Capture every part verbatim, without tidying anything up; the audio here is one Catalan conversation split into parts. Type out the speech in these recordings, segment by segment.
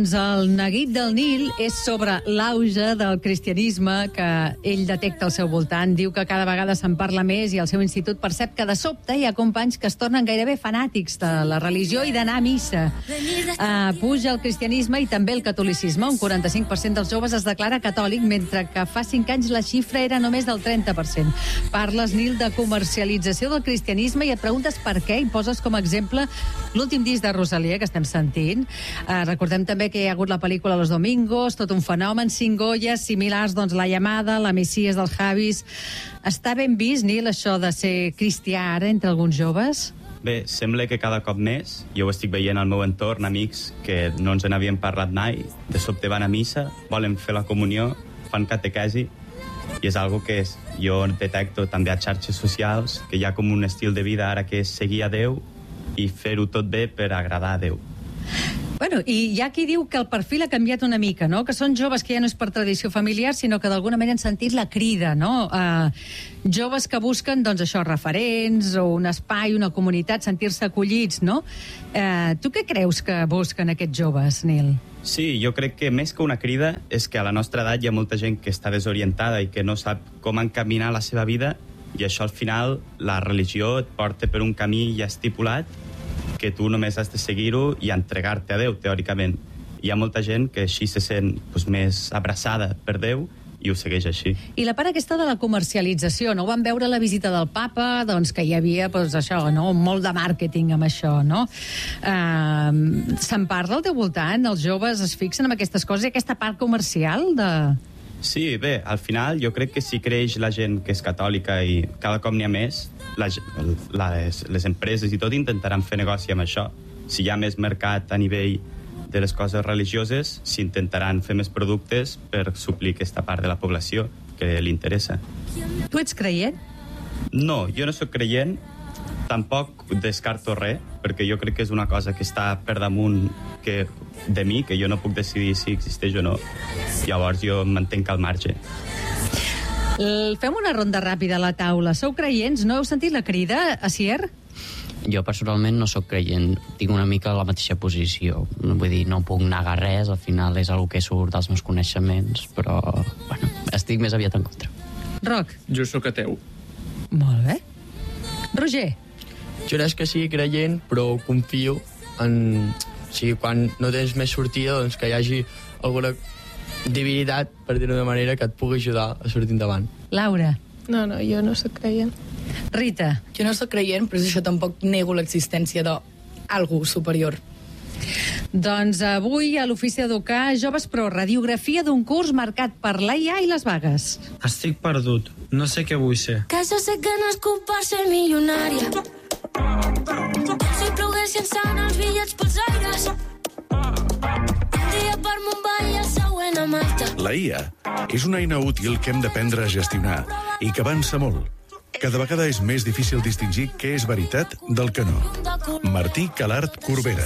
El neguit del Nil és sobre l'auge del cristianisme que ell detecta al seu voltant. Diu que cada vegada se'n parla més i al seu institut percep que de sobte hi ha companys que es tornen gairebé fanàtics de la religió i d'anar a missa. Uh, puja el cristianisme i també el catolicisme. Un quaranta-cinc per cent dels joves es declara catòlic, mentre que fa cinc anys la xifra era només del trenta per cent. Parles, Nil, de comercialització del cristianisme i et preguntes per què i poses com a exemple l'últim disc de Rosalia que estem sentint. Uh, recordem també que hi ha hagut la pel·lícula Los Domingos, tot un fenomen, cinc Goyes, similars, doncs, La Llamada, La Messies dels Javis. Està ben vist, Nil, això de ser cristià ara entre alguns joves? Bé, sembla que cada cop més. Jo ho estic veient al meu entorn, amics que no ens n'havien parlat mai, de sobte van a missa, volen fer la comunió, fan catequesi, i és algo que és, jo detecto també a xarxes socials, que hi ha com un estil de vida ara que és seguir a Déu i fer-ho tot bé per agradar a Déu. Bueno, i hi ha qui diu que el perfil ha canviat una mica, no? Que són joves que ja no és per tradició familiar, sinó que d'alguna manera han sentit la crida, no? Uh, joves que busquen, doncs, això, referents, o un espai, una comunitat, sentir-se acollits, no? Uh, tu què creus que busquen aquests joves, Nil? Sí, jo crec que més que una crida és que a la nostra edat hi ha molta gent que està desorientada i que no sap com encaminar la seva vida, i això al final la religió et porta per un camí ja estipulat que tu només has de seguir-ho i entregar-te a Déu, teòricament. Hi ha molta gent que així se sent doncs, més abraçada per Déu i ho segueix així. I la part aquesta de la comercialització, no? Vam veure la visita del papa, doncs que hi havia doncs, això, no? Molt de màrqueting amb això, no? Uh, se'n parla al teu voltant? Els joves es fixen en aquestes coses i aquesta part comercial de... Sí, bé, al final jo crec que si creix la gent que és catòlica i cada cop n'hi ha més, la, les, les empreses i tot intentaran fer negoci amb això. Si hi ha més mercat a nivell de les coses religioses, s'intentaran fer més productes per suplir aquesta part de la població que li interessa. Tu ets creient? No, jo no sóc creient, tampoc descarto res, perquè jo crec que és una cosa que està per damunt que, de mi, que jo no puc decidir si existeix o no. Llavors jo em mantenc al marge. Fem una ronda ràpida a la taula. Sou creients? No heu sentit la crida, Asier? Jo personalment no sóc creient, tinc una mica la mateixa posició. Vull dir, no puc negar res, al final és una que surt dels meus coneixements, però bueno, estic més aviat en contra. Roc? Jo sóc ateu. Molt bé. Roger? Jo no és que sigui creient, però confio en... O sigui, quan no tens més sortida, doncs que hi hagi alguna divinitat, per dir-ho d'una manera, que et pugui ajudar a sortir endavant. Laura? No, no, jo no sóc creient. Rita? Jo no sóc creient, però això tampoc nego l'existència d'algú superior. Doncs avui a l'Ofici d'Educar, Joves Pro, radiografia d'un curs marcat per l'A I A i les vagues. Estic perdut, no sé què vull ser. Que jo sé que no és culpa ser milionària. Si ploguessin sant els bitllets pels aires. Un dia per Mumbai i el següent a Malta. La I A és una eina útil que hem d'aprendre a gestionar i que avança molt. Cada vegada és més difícil distingir què és veritat del que no. Martí Calart Corbera.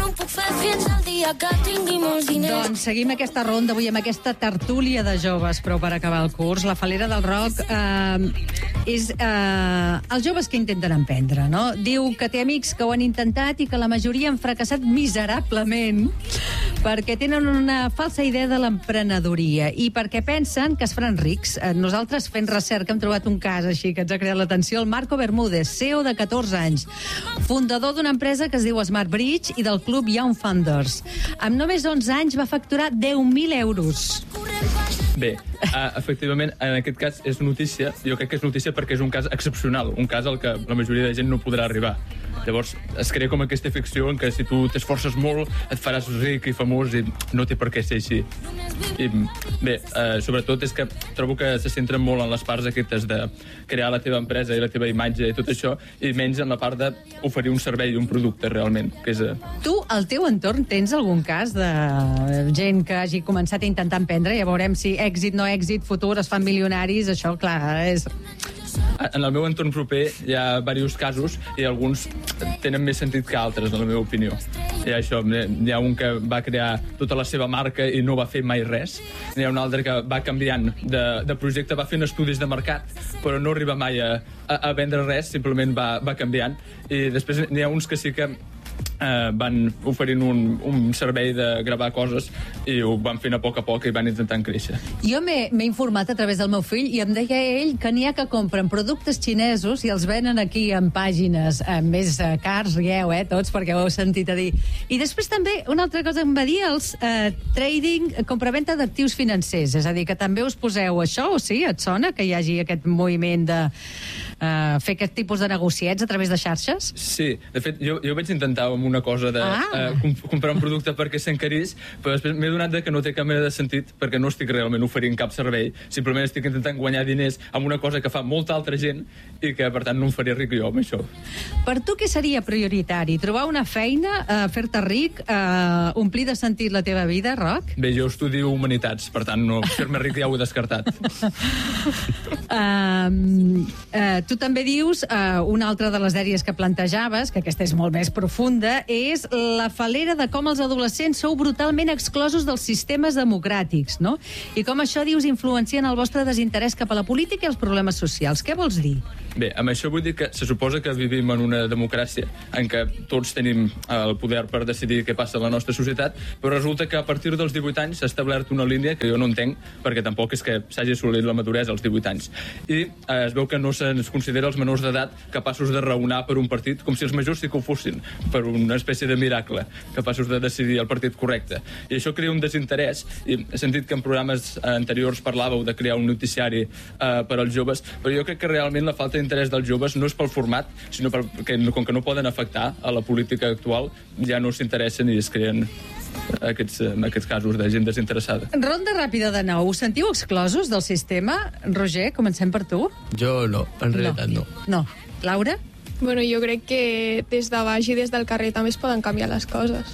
Doncs seguim aquesta ronda avui amb aquesta tertúlia de joves, però per acabar el curs, la Falera del Roc eh, és eh, els joves que intenten emprendre, no? Diu que té amics que ho han intentat i que la majoria han fracassat miserablement perquè tenen una falsa idea de l'emprenedoria i perquè pensen que es faran rics. Nosaltres, fent recerca, hem trobat un cas així que ens ha creat l'atenció, el Marco Bermúdez, C E O de catorze anys, fundador d'una empresa que es diu Smart Bridge i del club Young Founders. Amb només onze anys va facturar deu mil euros. Bé, uh, efectivament, en aquest cas és notícia, jo crec que és notícia perquè és un cas excepcional, un cas al que la majoria de gent no podrà arribar. Llavors es crea com aquesta ficció en què si tu t'esforces molt et faràs ric i famós i no té per què ser així. I, bé, eh, sobretot és que trobo que se centren molt en les parts aquestes de crear la teva empresa i la teva imatge i tot això, i menys en la part d'oferir un servei i un producte realment. Que és, eh... Tu, al teu entorn, tens algun cas de gent que hagi començat a intentar emprendre? Ja veurem si èxit, no èxit, futur, es fan milionaris, això, clar, és... En el meu entorn proper hi ha diversos casos i alguns tenen més sentit que altres, en la meva opinió. Hi ha, això, hi ha un que va crear tota la seva marca i no va fer mai res. Hi ha un altre que va canviant de, de projecte, va fent estudis de mercat, però no arriba mai a, a, a vendre res, simplement va, va canviant. I després n'hi ha uns que sí que eh, van oferint un, un servei de gravar coses i ho van fent a poc a poc i van intentant créixer. Jo m'he m'he informat a través del meu fill i em deia ell que n'hi ha que compren productes xinesos i els venen aquí en pàgines eh, més eh, cars, rieu, eh, tots, perquè ho heu sentit a dir. I després també, una altra cosa em va dir, els eh, trading, compraventa d'actius financers, és a dir, que també us poseu això, o sí? Et sona que hi hagi aquest moviment de eh, fer aquest tipus de negociets a través de xarxes? Sí, de fet, jo, jo vaig intentar amb una cosa de ah. eh, comp comprar un producte perquè s'encarís, però després m'he donat de que no té cap mena de sentit perquè no estic realment oferint cap servei, simplement estic intentant guanyar diners amb una cosa que fa molta altra gent i que, per tant, no em faria ric jo amb això. Per tu què seria prioritari? Trobar una feina, eh, fer-te ric, eh, omplir de sentit la teva vida, Roc? Bé, jo estudio humanitats, per tant, no fer-me ric ja ho he descartat. uh, uh, tu també dius, uh, una altra de les dèries que plantejaves, que aquesta és molt més profunda, és la falera de com els adolescents sou brutalment exclosos dels sistemes democràtics, no? I com això, dius, influencien el vostre desinterès cap a la política i els problemes socials. Què vols dir? Bé, amb això vull dir que se suposa que vivim en una democràcia en què tots tenim el poder per decidir què passa a la nostra societat, però resulta que a partir dels divuit anys s'ha establert una línia que jo no entenc, perquè tampoc és que s'hagi assolit la maduresa als divuit anys. I eh, es veu que no se'ns considera els menors d'edat capaços de raonar per un partit, com si els majors sí que ho fossin, per una espècie de miracle, capaços de decidir el partit correcte. I això crea un desinterès, i he sentit que en programes anteriors parlàveu de crear un noticiari eh, per als joves, però jo crec que realment la falta d'interès dels joves no és pel format, sinó perquè com que no poden afectar a la política actual, ja no s'interessen i es creen aquests, en aquests casos de gent desinteressada. Ronda ràpida de nou. Us sentiu exclosos del sistema? Roger, comencem per tu. Jo no, en realitat no. No. Laura? Bueno, jo crec que des de baix i des del carrer també es poden canviar les coses.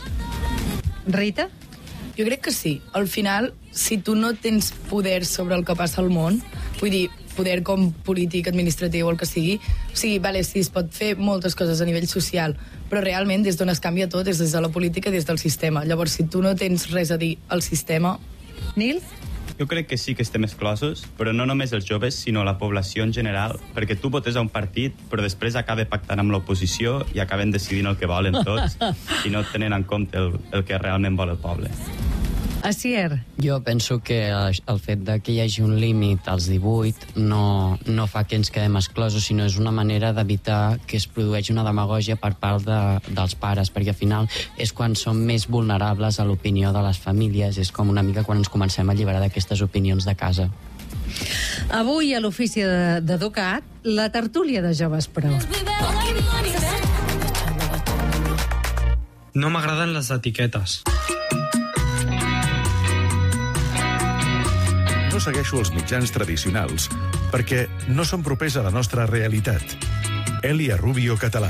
Rita? Jo crec que sí. Al final, si tu no tens poder sobre el que passa al món, vull dir, poder com polític, administratiu, el que sigui, o sigui, vale, sí, es pot fer moltes coses a nivell social, però realment des d'on es canvia tot és des de la política i des del sistema. Llavors, si tu no tens res a dir al sistema... Nil? Jo crec que sí que estem exclosos, però no només els joves, sinó la població en general, perquè tu votes a un partit, però després acaba pactant amb l'oposició i acaben decidint el que volen tots i no tenen en compte el, el que realment vol el poble. Asier? Jo penso que el fet de que hi hagi un límit als divuit no, no fa que ens quedem exclosos, sinó és una manera d'evitar que es produeixi una demagògia per part de, dels pares, perquè al final és quan som més vulnerables a l'opinió de les famílies, és com una mica quan ens comencem a alliberar d'aquestes opinions de casa. Avui a l'ofici d'Educat, la tertúlia de Joves Pro. No m'agraden les etiquetes. No segueixo els mitjans tradicionals perquè no són propers a la nostra realitat. Elia Rubio Català.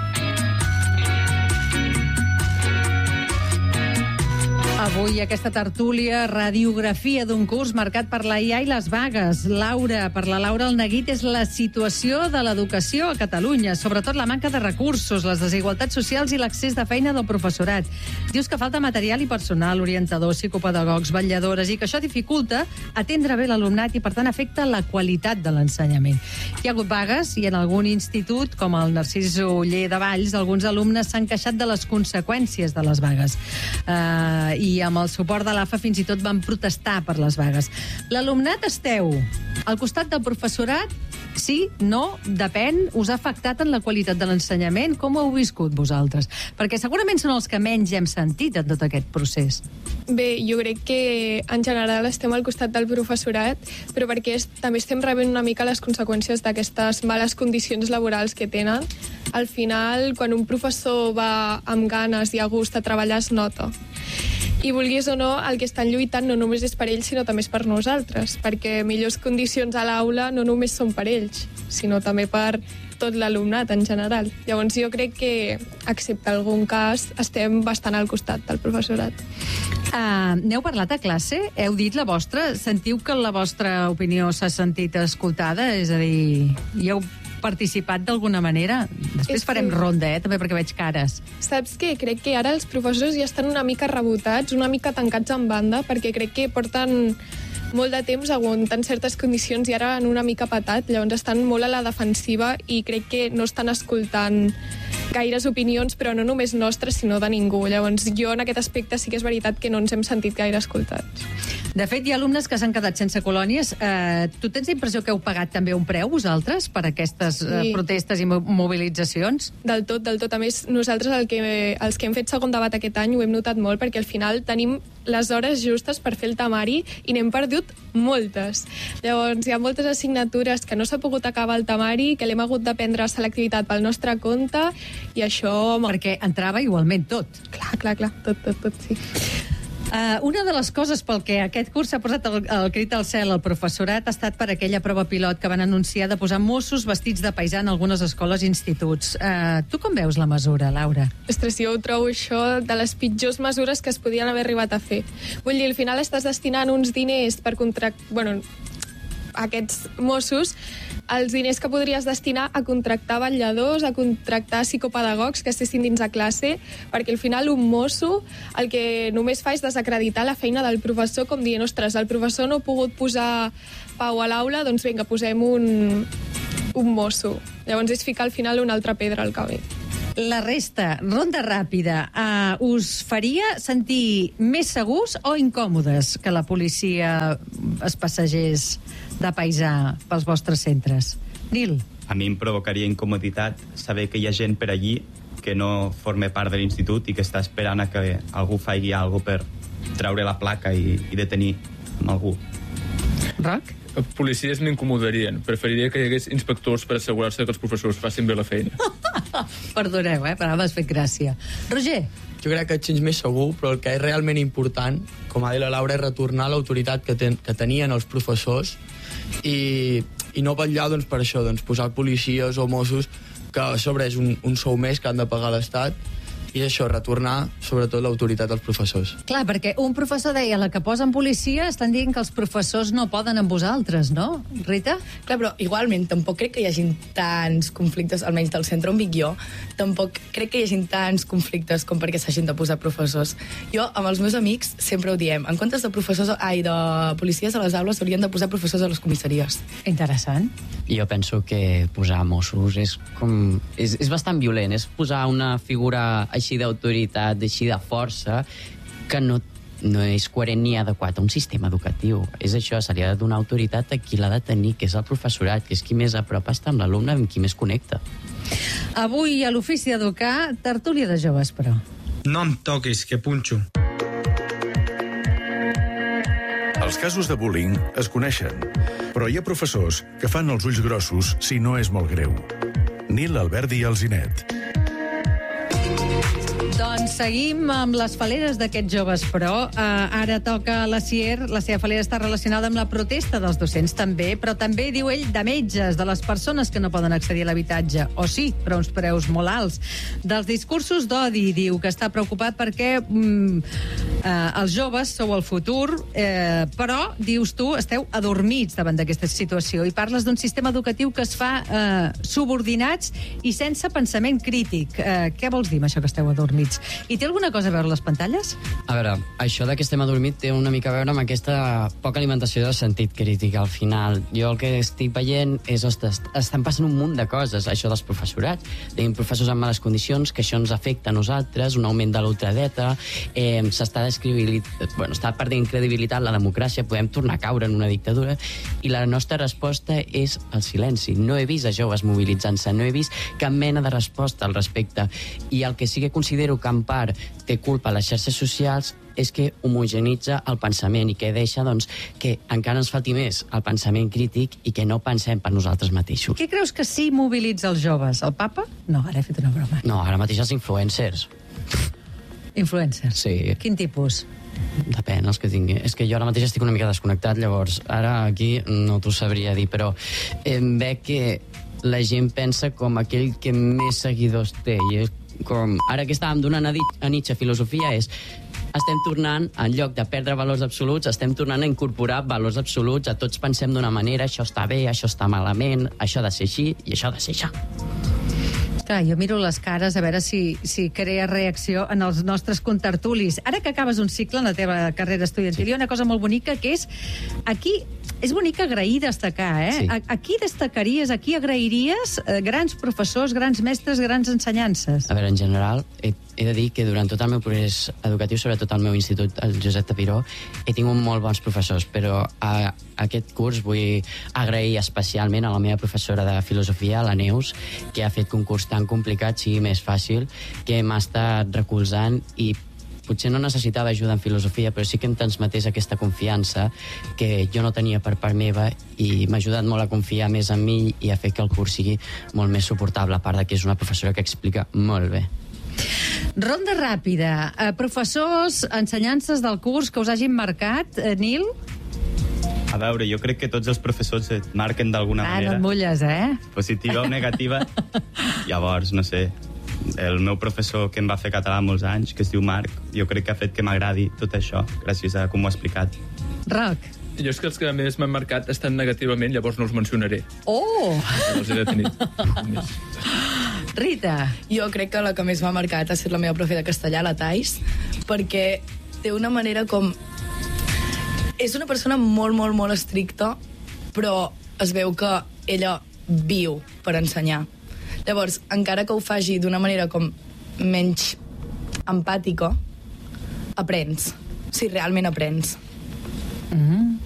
Avui aquesta tertúlia, radiografia d'un curs marcat per la I A i les vagues. Laura, per la Laura el neguit és la situació de l'educació a Catalunya, sobretot la manca de recursos, les desigualtats socials i l'accés de feina del professorat. Dius que falta material i personal, orientadors, psicopedagogs, vetlladores, i que això dificulta atendre bé l'alumnat i, per tant, afecta la qualitat de l'ensenyament. Hi ha hagut vagues i en algun institut, com el Narcís Oller de Valls, alguns alumnes s'han queixat de les conseqüències de les vagues. Uh, I amb el suport de l'A F A fins i tot van protestar per les vagues. L'alumnat esteu al costat del professorat? Sí? No? Depèn? Us ha afectat en la qualitat de l'ensenyament? Com ho heu viscut vosaltres? Perquè segurament són els que menys hem sentit en tot aquest procés. Bé, jo crec que en general estem al costat del professorat, però perquè es, també estem rebent una mica les conseqüències d'aquestes males condicions laborals que tenen. Al final, quan un professor va amb ganes i a gust a treballar, es nota. I vulguis o no, el que estan lluitant no només és per ells, sinó també és per nosaltres, perquè millors condicions a l'aula no només són per ells, sinó també per tot l'alumnat en general. Llavors jo crec que, excepte algun cas, estem bastant al costat del professorat. Uh, n'heu parlat a classe? Heu dit la vostra? Sentiu que la vostra opinió s'ha sentit escoltada? És a dir, hi heu participat d'alguna manera? Després És farem que... ronda, eh? També perquè veig cares. Saps què? Crec que ara els professors ja estan una mica rebotats, una mica tancats en banda, perquè crec que porten molt de temps aguantant certes condicions i ara han una mica patat, llavors estan molt a la defensiva i crec que no estan escoltant gaires opinions, però no només nostres, sinó de ningú. Llavors, jo en aquest aspecte sí que és veritat que no ens hem sentit gaire escoltats. De fet, hi ha alumnes que s'han quedat sense colònies. Eh, tu tens la impressió que heu pagat també un preu, vosaltres, per aquestes sí. eh, protestes i mo mobilitzacions? Del tot, del tot. A més, nosaltres el que, els que hem fet segon debat aquest any ho hem notat molt, perquè al final tenim les hores justes per fer el temari i n'hem perdut moltes. Llavors, hi ha moltes assignatures que no s'ha pogut acabar el temari, que l'hem hagut de prendre selectivitat pel nostre compte, i això... Home... Perquè entrava igualment tot. Clar, clar, clar, tot, tot, tot, sí. Uh, una de les coses pel que aquest curs s'ha posat el, el crit al cel al professorat ha estat per aquella prova pilot que van anunciar de posar Mossos vestits de paisà en algunes escoles i instituts. Uh, tu com veus la mesura, Laura? Ostres, jo ho trobo això de les pitjors mesures que es podien haver arribat a fer. Vull dir, al final estàs destinant uns diners per contractar... Bueno, aquests Mossos, els diners que podries destinar a contractar vetlladors, a contractar psicopedagogs que estessin dins de classe, perquè al final un mosso el que només fa és desacreditar la feina del professor, com dient, ostres, el professor no ha pogut posar pau a l'aula, doncs vinga, posem un, un mosso. Llavors és ficar al final una altra pedra al camí. La resta, ronda ràpida, uh, us faria sentir més segurs o incòmodes que la policia es passegés de paisà pels vostres centres? Nil? A mi em provocaria incomoditat saber que hi ha gent per allí que no forma part de l'institut i que està esperant a que algú faci alguna cosa per treure la placa i, i detenir amb algú. Roc? Policies m'incomodarien. Preferiria que hi hagués inspectors per assegurar-se que els professors facin bé la feina. Perdoneu, eh, però m'has fet gràcia. Roger? Jo crec que et sents més segur, però el que és realment important, com ha dit la Laura, és retornar l'autoritat que, ten, que tenien els professors i, i no vetllar doncs, per això, doncs, posar policies o Mossos, que a sobre és un, un sou més que han de pagar l'Estat, i això, retornar, sobretot, l'autoritat dels professors. Clar, perquè un professor deia, la que posen policia, estan dient que els professors no poden amb vosaltres, no? Rita? Clar, però igualment tampoc crec que hi hagin tants conflictes, almenys del centre on vic jo, tampoc crec que hi hagin tants conflictes com perquè s'hagin de posar professors. Jo, amb els meus amics, sempre ho diem, en comptes de professors, ai, de policies a les aules, haurien de posar professors a les comissaries. Interessant. Jo penso que posar Mossos és com... És, és bastant violent, és posar una figura així d'autoritat, així de força, que no, no és coherent ni adequat a un sistema educatiu. És això, se li ha de donar autoritat a qui l'ha de tenir, que és el professorat, que és qui més a prop està amb l'alumne, amb qui més connecta. Avui, a l'ofici d'educar, tertúlia de joves, però. No em toquis, que punxo. Els casos de bullying es coneixen, però hi ha professors que fan els ulls grossos si no és molt greu. Nil, Alberdi i Alzinet. Doncs seguim amb les faleres d'aquests joves, però eh, ara toca a la Sier. La seva falera està relacionada amb la protesta dels docents també, però també, diu ell, de metges, de les persones que no poden accedir a l'habitatge, o sí, però uns preus molt alts. Dels discursos d'odi, diu, que està preocupat perquè mm, eh, els joves sou el futur, eh, però, dius tu, esteu adormits davant d'aquesta situació i parles d'un sistema educatiu que es fa eh, subordinats i sense pensament crític. Eh, què vols dir amb això que esteu adormits? I té alguna cosa a veure les pantalles? A veure, això de que estem adormit té una mica a veure amb aquesta poca alimentació de sentit crític al final. Jo el que estic veient és, ostres, estan passant un munt de coses, això dels professorats. Tenim professors en males condicions, que això ens afecta a nosaltres, un augment de l'ultradreta, eh, s'està bueno, està perdent credibilitat la democràcia, podem tornar a caure en una dictadura, i la nostra resposta és el silenci. No he vist a joves mobilitzant-se, no he vist cap mena de resposta al respecte, i el que sí que considero que en part té culpa a les xarxes socials és que homogenitza el pensament i que deixa doncs, que encara ens falti més el pensament crític i que no pensem per nosaltres mateixos. Què creus que sí mobilitza els joves? El papa? No, ara he fet una broma. No, ara mateix els influencers. Influencers? Sí. Quin tipus? Depèn, els que tingui. És que jo ara mateix estic una mica desconnectat, llavors ara aquí no t'ho sabria dir, però eh, veig que la gent pensa com aquell que més seguidors té, i és com ara que estàvem donant a, a Nietzsche filosofia és estem tornant, en lloc de perdre valors absoluts, estem tornant a incorporar valors absoluts, a tots pensem d'una manera, això està bé, això està malament, això ha de ser així i això ha de ser això. Clar, jo miro les cares a veure si, si crea reacció en els nostres contertulis. Ara que acabes un cicle en la teva carrera estudiantil, hi ha una cosa molt bonica que és... Aquí és bonic agrair i destacar, eh? Sí. A, aquí destacaries, aquí agrairies eh, grans professors, grans mestres, grans ensenyances. A veure, en general, he, he de dir que durant tot el meu procés educatiu, sobretot al meu institut, el Josep Tapiró, he tingut molt bons professors, però a, a aquest curs vull agrair especialment a la meva professora de filosofia, la Neus, que ha fet que un curs tan complicat sigui més fàcil, que m'ha estat recolzant i potser no necessitava ajuda en filosofia, però sí que em transmetés aquesta confiança que jo no tenia per part meva i m'ha ajudat molt a confiar més en mi i a fer que el curs sigui molt més suportable, a part de que és una professora que explica molt bé. Ronda ràpida. Eh, professors, ensenyances del curs que us hagin marcat, eh, Nil? A veure, jo crec que tots els professors et marquen d'alguna Ah, manera. no et mulles, eh? Positiva o negativa. Llavors, no sé, el meu professor que em va fer català molts anys, que es diu Marc, jo crec que ha fet que m'agradi tot això, gràcies a com ho ha explicat. Roc. Jo és que els que més m'han marcat estan negativament, llavors no els mencionaré. Oh! No els he detenit. Rita. Jo crec que la que més m'ha marcat ha estat la meva profe de castellà, la Thais, perquè té una manera com... És una persona molt, molt, molt estricta, però es veu que ella viu per ensenyar. Llavors, encara que ho faci d'una manera com menys empàtica, aprens. O sigui, realment aprens. Mm-hmm.